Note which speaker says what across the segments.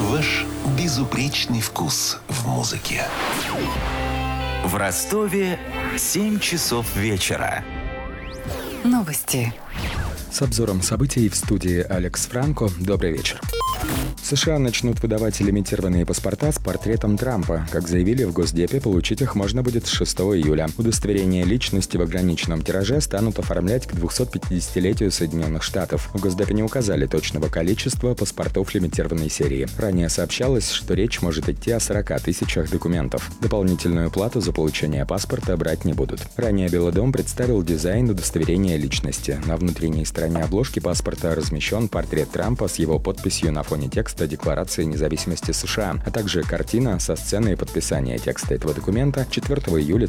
Speaker 1: Ваш безупречный вкус в музыке.
Speaker 2: В Ростове 7 часов вечера.
Speaker 3: Новости.
Speaker 4: С обзором событий в студии Алекс Франко. Добрый вечер. США начнут выдавать лимитированные паспорта с портретом Трампа. Как заявили в Госдепе, получить их можно будет с 6 июля. Удостоверения личности в ограниченном тираже станут оформлять к 250-летию Соединенных Штатов. В Госдепе не указали точного количества паспортов лимитированной серии. Ранее сообщалось, что речь может идти о 40 тысячах документов. Дополнительную плату за получение паспорта брать не будут. Ранее Белый дом представил дизайн удостоверения личности. На внутренней стороне обложки паспорта размещен портрет Трампа с его подписью на фоне текста Декларации независимости США, а также картина со сценой подписания текста этого документа 4 июля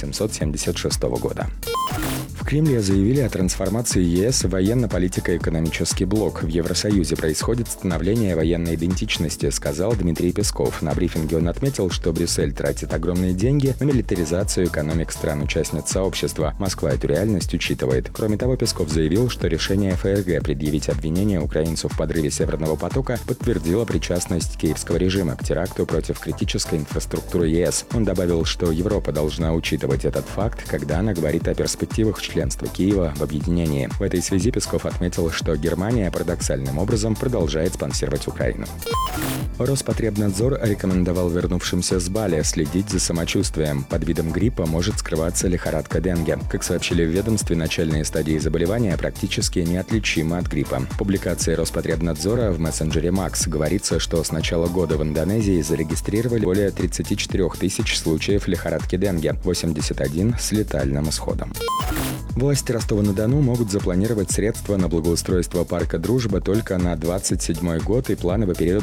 Speaker 4: 1776 года. В Кремле заявили о трансформации ЕС в военно-политико-экономический блок. В Евросоюзе происходит становление военной идентичности, сказал Дмитрий Песков. На брифинге он отметил, что Брюссель тратит огромные деньги на милитаризацию экономик стран-участниц сообщества. Москва эту реальность учитывает. Кроме того, Песков заявил, что решение ФРГ предъявить обвинение украинцу в подрыве Северного потока подтвердило причастность киевского режима к теракту против критической инфраструктуры ЕС. Он добавил, что Европа должна учитывать этот факт, когда она говорит о перспективах членства Киева в объединении. В этой связи Песков отметил, что Германия парадоксальным образом продолжает спонсировать Украину. Роспотребнадзор рекомендовал вернувшимся с Бали следить за самочувствием. Под видом гриппа может скрываться лихорадка денге. Как сообщили в ведомстве, начальные стадии заболевания практически неотличимы от гриппа. В публикации Роспотребнадзора в мессенджере Макс говорится, что с начала года в Индонезии зарегистрировали более 34 тысяч случаев лихорадки денге, 81 с летальным исходом. Власти Ростова-на-Дону могут запланировать средства на благоустройство парка «Дружба» только на 27 год и плановый период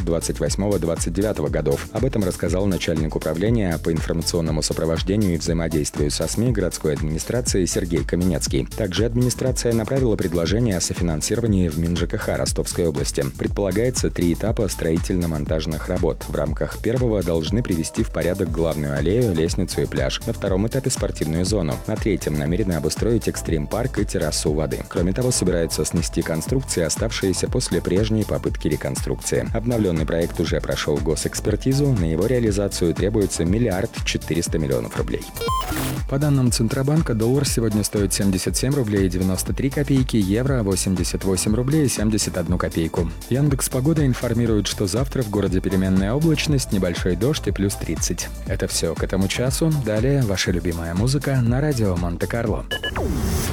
Speaker 4: 28-29 годов. Об этом рассказал начальник управления по информационному сопровождению и взаимодействию со СМИ городской администрации Сергей Каменецкий. Также администрация направила предложение о софинансировании в МинЖКХ Ростовской области. Предполагается 3 этапа строительно-монтажных работ. В рамках первого должны привести в порядок главную аллею, лестницу и пляж. На втором этапе спортивную зону. На третьем намерены обустроить экстрим-парк и террасу у воды. Кроме того, собираются снести конструкции, оставшиеся после прежней попытки реконструкции. Обновленный проект уже прошел госэкспертизу. На его реализацию требуется 1 400 000 000 рублей. По данным Центробанка, доллар сегодня стоит 77 рублей 93 копейки, евро 88 рублей 71 копейку. Яндекс.Погода информирует, что завтра в городе переменная облачность, небольшой дождь и плюс 30. Это все к этому часу. Далее ваша любимая музыка на радио Монте-Карло.